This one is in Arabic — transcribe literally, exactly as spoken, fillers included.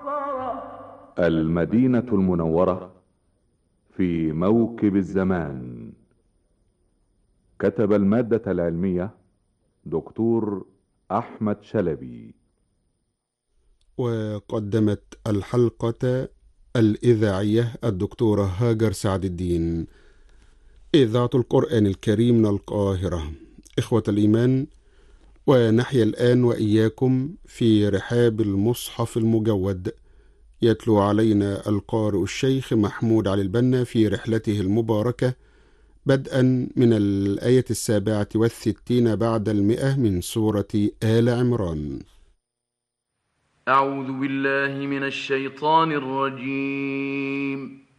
المدينة المنورة في موكب الزمان. كتب المادة العلمية دكتور أحمد شلبي. وقدمت الحلقة الإذاعية الدكتورة هاجر سعد الدين، إذاعة القرآن الكريم من القاهرة. إخوة الإيمان، ونحيا الآن وإياكم في رحاب المصحف المجود، يتلو علينا القارئ الشيخ محمود علي البنا في رحلته المباركة، بدءا من الآية السابعة والستين بعد المئة من سورة آل عمران. أعوذ بالله من الشيطان الرجيم.